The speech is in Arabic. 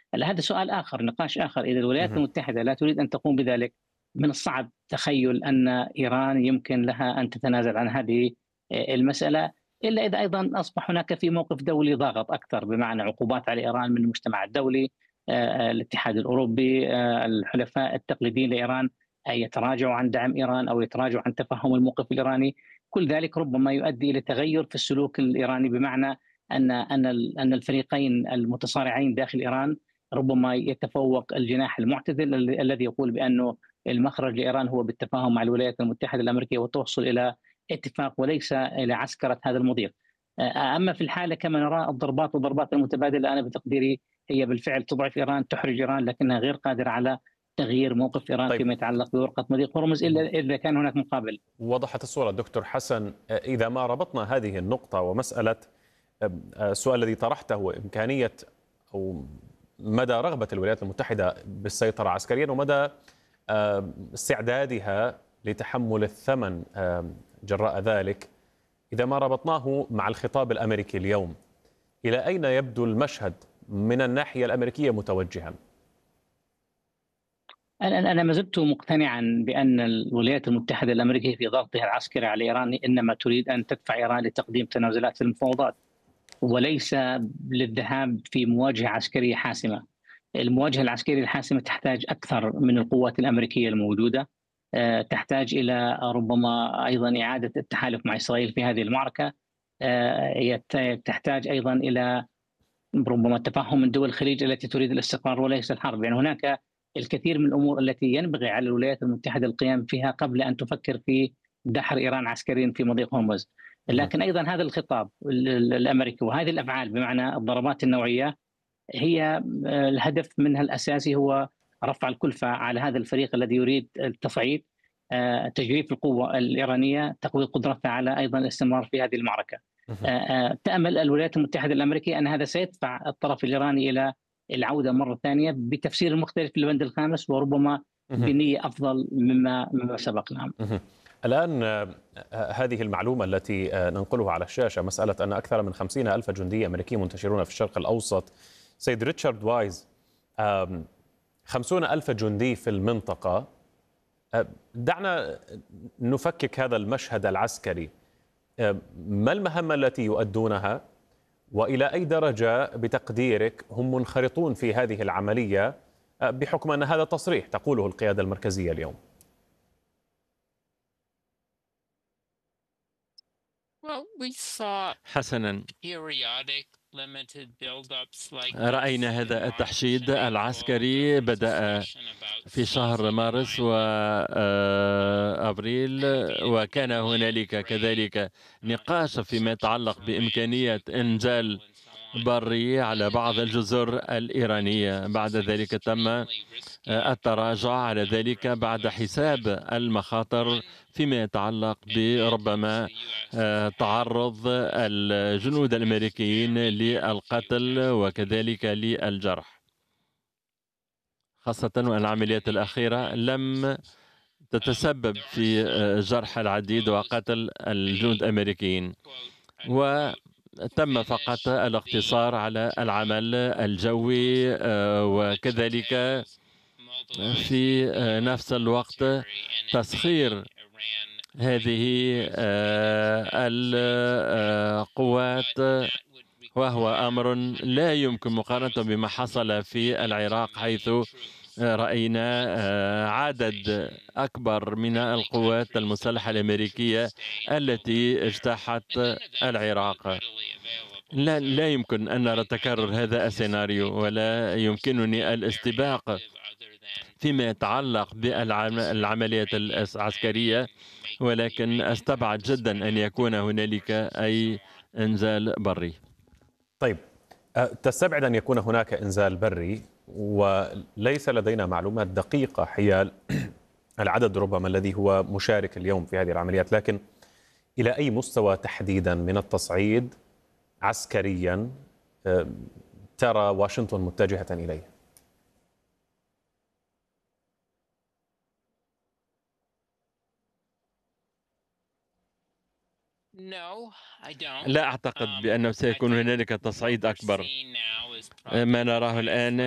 هذا سؤال آخر، نقاش آخر. إذا الولايات اهم. المتحدة لا تريد أن تقوم بذلك، من الصعب تخيل أن إيران يمكن لها أن تتنازل عن هذه المسألة، إلا إذا أيضا أصبح هناك في موقف دولي ضاغط أكثر، بمعنى عقوبات على إيران من المجتمع الدولي، الاتحاد الأوروبي، الحلفاء التقليديين لإيران يتراجعوا عن دعم إيران أو يتراجعوا عن تفهم الموقف الإيراني. كل ذلك ربما يؤدي إلى تغير في السلوك الإيراني، بمعنى أن الفريقين المتصارعين داخل إيران ربما يتفوق الجناح المعتدل الذي يقول بأنه المخرج لإيران هو بالتفاهم مع الولايات المتحدة الأمريكية وتوصل إلى اتفاق وليس إلى عسكرة هذا المضيق. أما في الحالة كما نرى الضربات المتبادلة، أنا بتقديري هي بالفعل تضعف إيران، تحرج إيران، لكنها غير قادرة على تغيير موقف إيران طيب، فيما يتعلق بورقة مضيق هرمز إلا إذا كان هناك مقابل. وضحت الصورة دكتور حسن. إذا ما ربطنا هذه النقطة ومسألة السؤال الذي طرحته، إمكانية أو مدى رغبة الولايات المتحدة بالسيطرة عسكريا ومدى استعدادها لتحمل الثمن جراء ذلك، إذا ما ربطناه مع الخطاب الأمريكي اليوم، إلى أين يبدو المشهد من الناحية الأمريكية متوجها؟ أنا ما زلت مقتنعا بأن الولايات المتحدة الأمريكية في ضغطها العسكري على إيران إنما تريد أن تدفع إيران لتقديم تنازلات في المفاوضات، وليس للذهاب في مواجهة عسكرية حاسمة. المواجهة العسكرية الحاسمة تحتاج أكثر من القوات الأمريكية الموجودة، تحتاج إلى ربما أيضا إعادة التحالف مع إسرائيل في هذه المعركة، تحتاج أيضا إلى ربما التفهم من دول الخليج التي تريد الاستقرار وليس الحرب. يعني هناك الكثير من الأمور التي ينبغي على الولايات المتحدة القيام فيها قبل أن تفكر في دحر إيران عسكريا في مضيق هرمز. لكن أيضا هذا الخطاب الأمريكي وهذه الأفعال بمعنى الضربات النوعية هي الهدف منها الأساسي هو رفع الكلفة على هذا الفريق الذي يريد التصعيد، تجريف القوة الإيرانية، تقوية قدرتها على أيضا الاستمرار في هذه المعركة. تأمل الولايات المتحدة الأمريكية أن هذا سيدفع الطرف الإيراني إلى العودة مرة ثانية بتفسير مختلف للبند الخامس، وربما بنية أفضل مما سبق. نعم. الآن هذه المعلومة التي ننقلها على الشاشة، مسألة أن أكثر من 50 ألف جندي أمريكي منتشرون في الشرق الأوسط. سيد ريتشارد وايز، 50 ألف جندي في المنطقة، دعنا نفكك هذا المشهد العسكري. ما المهمة التي يؤدونها، وإلى أي درجة بتقديرك هم منخرطون في هذه العملية، بحكم أن هذا تصريح تقوله القيادة المركزية اليوم؟ حسنا، رأينا هذا التحشيد العسكري بدأ في شهر مارس وأبريل، وكان هنالك كذلك نقاش فيما يتعلق بإمكانية إنزال بري على بعض الجزر الإيرانية. بعد ذلك تم التراجع على ذلك بعد حساب المخاطر فيما يتعلق بربما تعرض الجنود الأمريكيين للقتل وكذلك للجرح، خاصة وأن العمليات الأخيرة لم تتسبب في جرح العديد وقتل الجنود الأمريكيين، وتم فقط الاقتصار على العمل الجوي، وكذلك في نفس الوقت تسخير هذه القوات، وهو أمر لا يمكن مقارنة بما حصل في العراق، حيث رأينا عدد أكبر من القوات المسلحة الأمريكية التي اجتاحت العراق. لا يمكن أن نرى تكرر هذا السيناريو، ولا يمكنني الاستباق فيما يتعلق بالعمليات العسكرية، ولكن أستبعد جدا أن يكون هنالك أي إنزال بري. طيب، تستبعد أن يكون هناك إنزال بري، وليس لدينا معلومات دقيقة حيال العدد ربما الذي هو مشارك اليوم في هذه العمليات، لكن إلى أي مستوى تحديدا من التصعيد عسكريا ترى واشنطن متجهة إليه؟ لا أعتقد بأنه سيكون هنالك تصعيد أكبر. ما نراه الآن